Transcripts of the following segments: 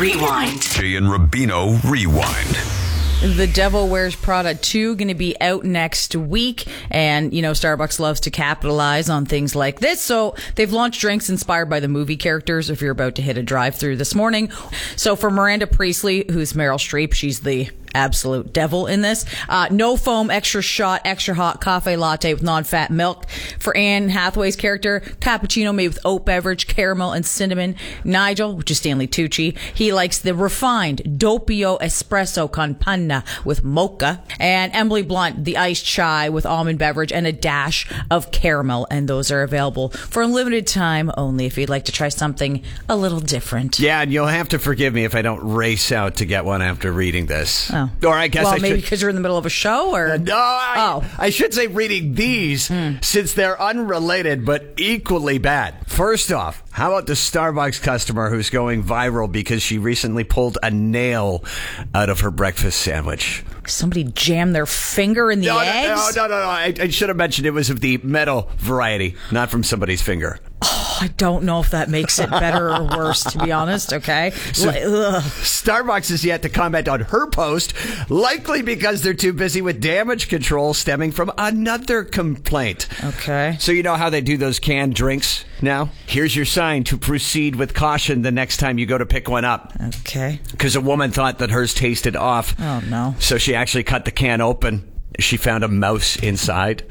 Rewind. Jay and Rubino Rewind. The Devil Wears Prada 2 going to be out next week. And, Starbucks loves to capitalize on things like this. So they've launched drinks inspired by the movie characters if you're about to hit a drive-thru this morning. So for Miranda Priestley, who's Meryl Streep, she's the absolute devil in this. No foam, extra shot, extra hot cafe latte with non-fat milk. For Anne Hathaway's character, cappuccino made with oat beverage, caramel, and cinnamon. Nigel, which is Stanley Tucci, he likes the refined doppio espresso con panna with mocha. And Emily Blunt, the iced chai with almond beverage and a dash of caramel. And those are available for a limited time only if you'd like to try something a little different. Yeah, and you'll have to forgive me if I don't race out to get one after reading this. Oh. Or I guess maybe because you're in the middle of a show, or I should say reading these since they're unrelated but equally bad. First off, how about the Starbucks customer who's going viral because she recently pulled a nail out of her breakfast sandwich? Somebody jammed their finger in the eggs? No. I should have mentioned it was of the metal variety, not from somebody's finger. I don't know if that makes it better or worse, to be honest, okay? So, Starbucks has yet to comment on her post, likely because they're too busy with damage control stemming from another complaint. Okay. So you know how they do those canned drinks now? Here's your sign to proceed with caution the next time you go to pick one up. Okay. Because a woman thought that hers tasted off. Oh, no. So she actually cut the can open. She found a mouse inside.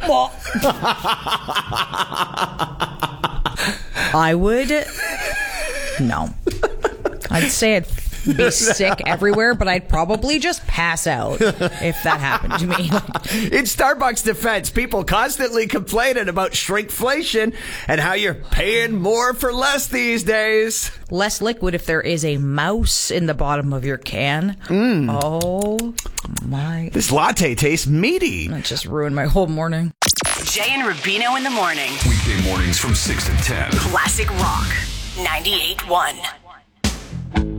I would... No. I'd say I'd be sick everywhere, but I'd probably just pass out if that happened to me. In Starbucks' defense, people constantly complaining about shrinkflation and how you're paying more for less these days. Less liquid if there is a mouse in the bottom of your can. Oh, my... This latte tastes meaty. That just ruined my whole morning. Jay and Rubino in the morning. Weekday mornings from 6 to 10. Classic Rock 98.1.